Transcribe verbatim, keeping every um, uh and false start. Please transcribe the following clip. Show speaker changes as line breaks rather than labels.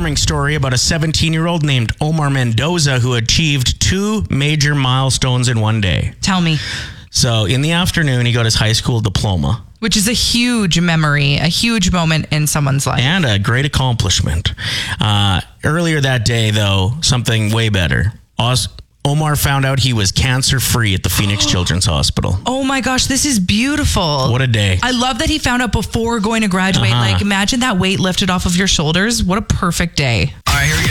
heartwarming story about a seventeen-year-old named Omar Mendoza who achieved two major milestones in one day.
Tell me.
So in the afternoon, he got his high school diploma.
Which is a huge memory, a huge moment in someone's life.
And a great accomplishment. Uh, earlier that day, though, something way better. Os- Omar found out he was cancer-free at the Phoenix Children's Hospital.
Oh my gosh, this is beautiful.
What a day.
I love that he found out before going to graduate.
Uh-huh.
Like, imagine that weight lifted off of your shoulders. What a perfect day.
All right, here we go.